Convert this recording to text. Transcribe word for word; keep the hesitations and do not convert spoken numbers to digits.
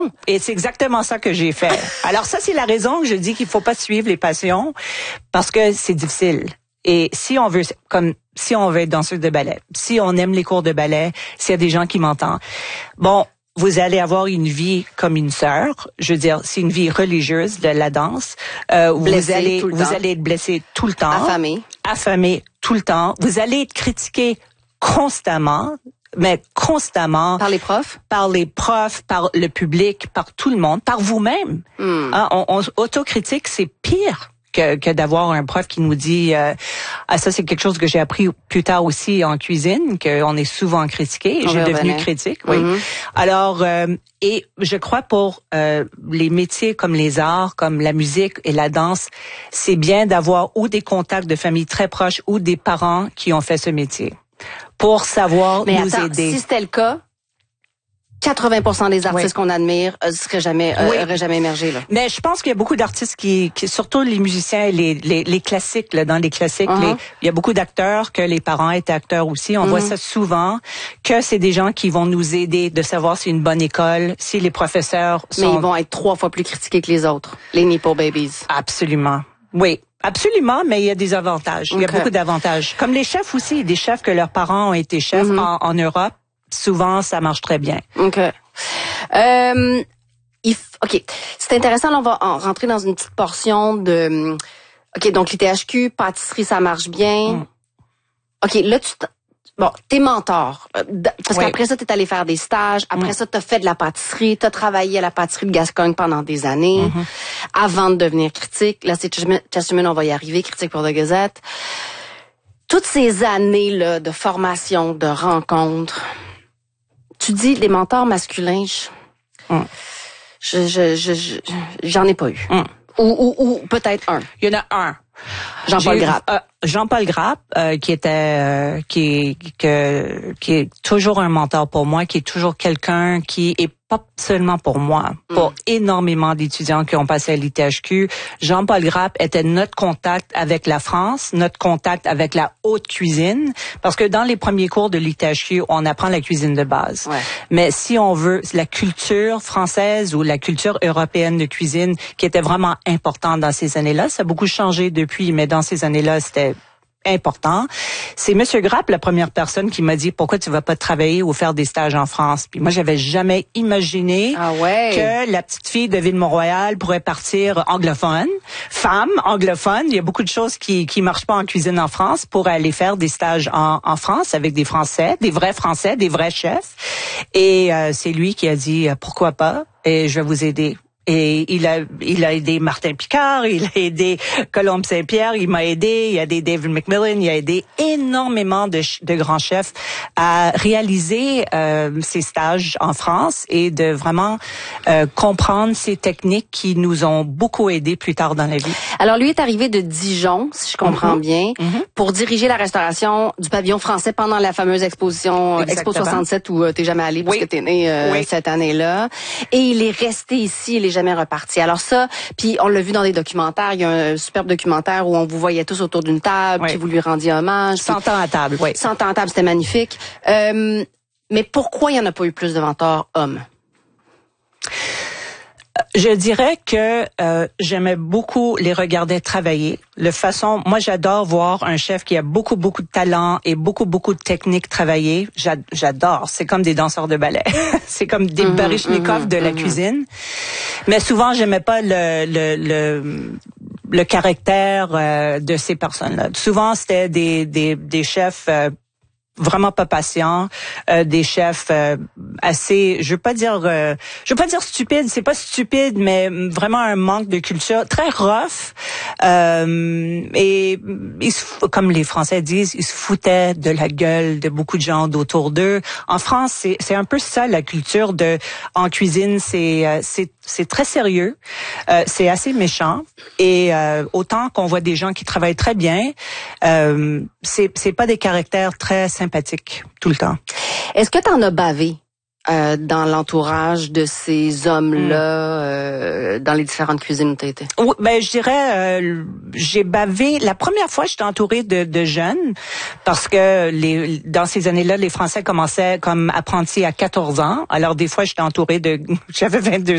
Et c'est exactement ça que j'ai fait. Alors ça, c'est la raison que je dis qu'il faut pas suivre les passions parce que c'est difficile. Et si on veut, comme si on veut être danseuse de ballet, si on aime les cours de ballet, s'il y a des gens qui m'entendent, bon, vous allez avoir une vie comme une sœur. Je veux dire, c'est une vie religieuse de la danse. Euh, vous allez, vous temps. allez être blessé tout le temps, affamé, affamé tout le temps. Vous allez être critiqué constamment. Mais constamment. Par les profs? Par les profs, par le public, par tout le monde, par vous-même. Mm. Hein, on, on autocritique, c'est pire que, que d'avoir un prof qui nous dit euh, ah ça c'est quelque chose que j'ai appris plus tard aussi en cuisine, qu'on est souvent critiqué. J'ai devenu critique, oui. Mm-hmm. Alors euh, et je crois pour euh, les métiers comme les arts, comme la musique et la danse, c'est bien d'avoir ou des contacts de famille très proches ou des parents qui ont fait ce métier. Pour savoir Mais nous attends, aider. Si c'était le cas, quatre-vingts pour cent des artistes oui. qu'on admire euh, seraient jamais euh, oui. auraient jamais émergé là. Mais je pense qu'il y a beaucoup d'artistes qui, qui surtout les musiciens, les les, les classiques là, dans les classiques, uh-huh. les, il y a beaucoup d'acteurs que les parents étaient acteurs aussi. On uh-huh. voit ça souvent que c'est des gens qui vont nous aider de savoir si c'est une bonne école, si les professeurs sont. Mais ils vont être trois fois plus critiqués que les autres, les Nepo Babies. Absolument. Oui. Absolument, mais il y a des avantages. Okay. Il y a beaucoup d'avantages. Comme les chefs aussi, des chefs que leurs parents ont été chefs mm-hmm. en, en Europe, souvent ça marche très bien. OK. Euh, il f... OK. C'est intéressant, là, on va en rentrer dans une petite portion de... OK, donc l'I T H Q, pâtisserie, ça marche bien. Mm. OK, là, tu... T... Bon, tes mentors, parce oui. qu'après ça, t'es allé faire des stages. Après mmh. ça, t'as fait de la pâtisserie. T'as travaillé à la pâtisserie de Gascogne pendant des années, mmh. avant de devenir critique. Là, c'est Chesterman, on va y arriver, critique pour The Gazette. Toutes ces années-là de formation, de rencontres, tu dis les mentors masculins, je, mmh. je, je, je, je, j'en ai pas eu. Mmh. Ou, ou, ou peut-être un. Il y en a un. Jean-Paul Grappe. Euh, Jean-Paul Grappe, euh, qui était, euh, qui, que, qui est toujours un mentor pour moi, qui est toujours quelqu'un qui est pas seulement pour moi, pour mm. énormément d'étudiants qui ont passé à l'I T H Q. Jean-Paul Grappe était notre contact avec la France, notre contact avec la haute cuisine, parce que dans les premiers cours de l'I T H Q, on apprend la cuisine de base. Ouais. Mais si on veut la culture française ou la culture européenne de cuisine, qui était vraiment importante dans ces années-là, ça a beaucoup changé depuis, mais dans ces années-là, c'était important. C'est Monsieur Grappe, la première personne qui m'a dit pourquoi tu vas pas travailler ou faire des stages en France. Puis moi, j'avais jamais imaginé ah ouais. que la petite fille de Ville-Mont-Royal pourrait partir anglophone, femme anglophone. Il y a beaucoup de choses qui qui marchent pas en cuisine en France pour aller faire des stages en, en France avec des Français, des vrais Français, des vrais chefs. Et euh, c'est lui qui a dit pourquoi pas et je vais vous aider. Et il a, il a aidé Martin Picard, il a aidé Colombe Saint-Pierre, il m'a aidé, il a aidé David McMillan, il a aidé énormément de, de grands chefs à réaliser euh, ces stages en France et de vraiment euh, comprendre ces techniques qui nous ont beaucoup aidés plus tard dans la vie. Alors lui est arrivé de Dijon, si je comprends mm-hmm. bien, mm-hmm. pour diriger la restauration du pavillon français pendant la fameuse exposition Expo soixante-sept où euh, t'es jamais allé parce oui. que t'es né euh, oui. cette année-là. Et il est resté ici, il est jamais reparti. Alors ça, puis on l'a vu dans des documentaires, il y a un superbe documentaire où on vous voyait tous autour d'une table, oui. puis vous lui rendiez hommage. Cent ans à table, oui. Cent ans à table, c'était magnifique. Euh, mais pourquoi il n'y en a pas eu plus de mentors hommes? Je dirais que euh, j'aimais beaucoup les regarder travailler. Le façon, moi j'adore voir un chef qui a beaucoup beaucoup de talent et beaucoup beaucoup de techniques travailler. J'adore. C'est comme des danseurs de ballet. C'est comme des mmh, Baryshnikov mmh, de la mmh. cuisine. Mais souvent j'aimais pas le le le, le caractère euh, de ces personnes-là. Souvent c'était des des des chefs euh, vraiment pas patient, euh, des chefs euh, assez, je veux pas dire, euh, je veux pas dire stupide, c'est pas stupide, mais vraiment un manque de culture, très rough. Euh, et ils se, comme les Français disent, ils se foutaient de la gueule de beaucoup de gens autour d'eux. En France, c'est c'est un peu ça la culture de en cuisine, c'est euh, c'est c'est très sérieux, euh, c'est assez méchant et euh, autant qu'on voit des gens qui travaillent très bien, euh, c'est c'est pas des caractères très sympathiques tout le temps. Est-ce que tu en as bavé euh, dans l'entourage de ces hommes-là, mm. euh, dans les différentes cuisines où tu as été? Oui, ben je dirais, euh, j'ai bavé. La première fois, j'étais entourée de, de jeunes parce que les dans ces années-là, les Français commençaient comme apprentis à quatorze ans. Alors des fois, j'étais entourée de, j'avais vingt-deux